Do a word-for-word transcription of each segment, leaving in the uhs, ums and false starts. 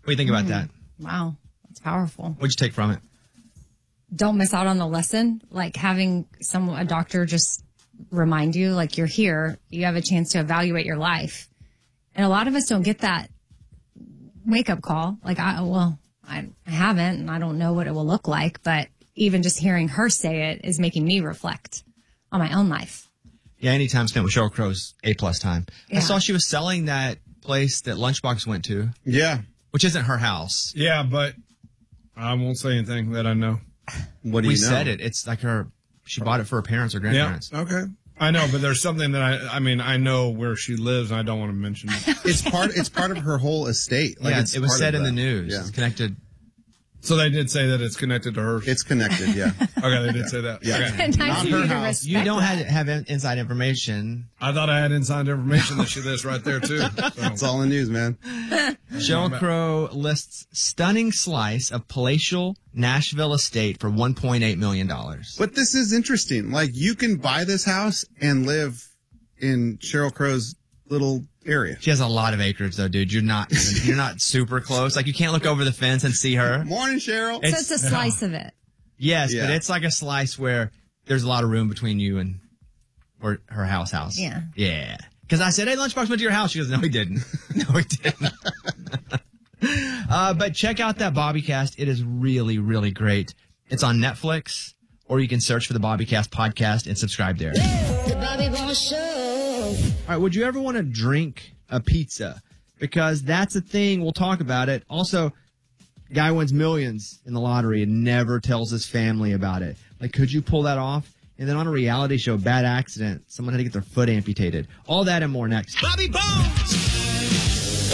What do you think about mm. that? Wow, that's powerful. What'd you take from it? Don't miss out on the lesson. Like having some a doctor just remind you, like you're here, you have a chance to evaluate your life. And a lot of us don't get that wake-up call. Like, I, well, I, I haven't, and I don't know what it will look like. But even just hearing her say it is making me reflect on my own life. Yeah, any time spent with Sheryl Crow's A-plus time. Yeah. I saw she was selling that place that Lunchbox went to. Yeah. Which isn't her house. Yeah, but I won't say anything that I know. What do we you know? We said it. It's like her, she bought it for her parents or grandparents. Yeah, okay. I know, but there's something that I, I mean, I know where she lives, and I don't want to mention it. It's part, it's part of her whole estate. Like yeah, it's it was said in that. the news. Yeah. It's connected. So they did say that it's connected to her. It's connected, yeah. Okay, they did say that. Yeah. Okay. Nice Not her house. You don't have, have inside information. I thought I had inside information that she lives right there, too. So. It's all in the news, man. Sheryl Crow lists stunning slice of palatial Nashville estate for one point eight million dollars. But this is interesting. Like, you can buy this house and live in Sheryl Crow's little area. She has a lot of acreage, though, dude. You're not you're not super close. Like, you can't look over the fence and see her. Morning, Cheryl. So it's, it's a slice of it. Yes, yeah. but it's like a slice where there's a lot of room between you and or her house house. Yeah. Yeah. Because I said, hey, Lunchbox went to your house. She goes, no, he didn't. No, he didn't. uh, but check out that Bobbycast. It is really, really great. It's on Netflix, or you can search for the Bobbycast podcast and subscribe there. The Bobby Bones Show. All right, would you ever want to drink a pizza? Because that's a thing. We'll talk about it. Also, guy wins millions in the lottery and never tells his family about it. Like, could you pull that off? And then on a reality show, bad accident, someone had to get their foot amputated. All that and more next. Bobby Bones!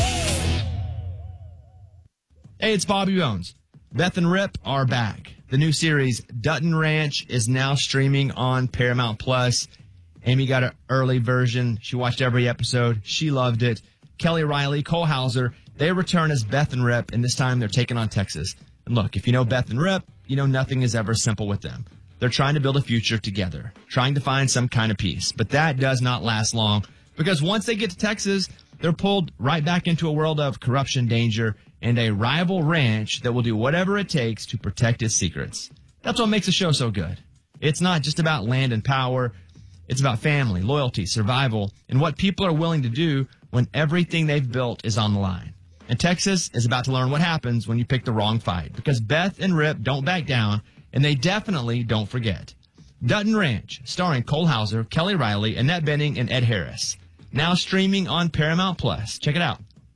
Hey, it's Bobby Bones. Beth and Rip are back. The new series, Dutton Ranch, is now streaming on Paramount Plus. Amy got an early version. She watched every episode. She loved it. Kelly Riley, Cole Hauser, they return as Beth and Rip, and this time they're taking on Texas. And look, if you know Beth and Rip, you know nothing is ever simple with them. They're trying to build a future together, trying to find some kind of peace. But that does not last long, because once they get to Texas, they're pulled right back into a world of corruption, danger, and a rival ranch that will do whatever it takes to protect its secrets. That's what makes the show so good. It's not just about land and power. It's about family, loyalty, survival, and what people are willing to do when everything they've built is on the line. And Texas is about to learn what happens when you pick the wrong fight, because Beth and Rip don't back down, and they definitely don't forget. Dutton Ranch, starring Cole Hauser, Kelly Riley, Annette Bening, and Ed Harris. Now streaming on Paramount Plus. Check it out.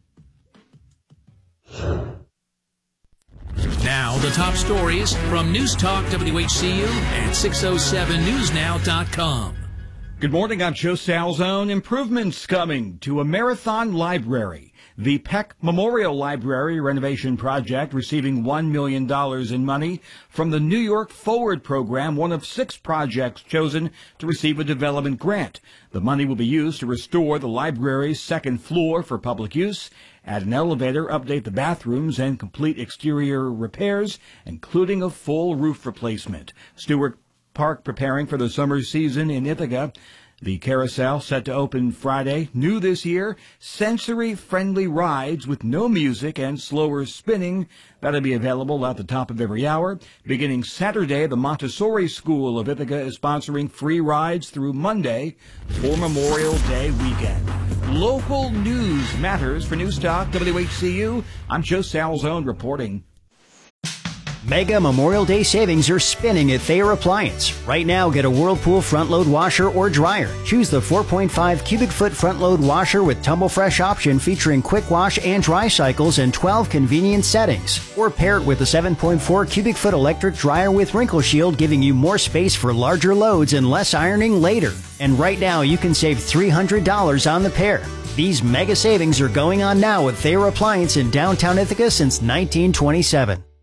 Now, the top stories from News Talk W H C U and six oh seven news now dot com. Good morning, I'm Joe Salzone. Improvements coming to a Marathon Library. The Peck Memorial Library renovation project receiving one million dollars in money from the New York Forward program, one of six projects chosen to receive a development grant. The money will be used to restore the library's second floor for public use, add an elevator, update the bathrooms, and complete exterior repairs, including a full roof replacement. Stewart Park preparing for the summer season in Ithaca. The carousel set to open Friday. New this year, sensory-friendly rides with no music and slower spinning. That'll be available at the top of every hour. Beginning Saturday, the Montessori School of Ithaca is sponsoring free rides through Monday for Memorial Day weekend. Local news matters for News Talk W H C U. I'm Joe Salzone reporting. Mega Memorial Day savings are spinning at Thayer Appliance. Right now, get a Whirlpool front-load washer or dryer. Choose the four point five cubic foot front-load washer with tumble fresh option featuring quick wash and dry cycles and twelve convenient settings. Or pair it with the seven point four cubic foot electric dryer with wrinkle shield, giving you more space for larger loads and less ironing later. And right now, you can save three hundred dollars on the pair. These mega savings are going on now at Thayer Appliance in downtown Ithaca since nineteen twenty-seven.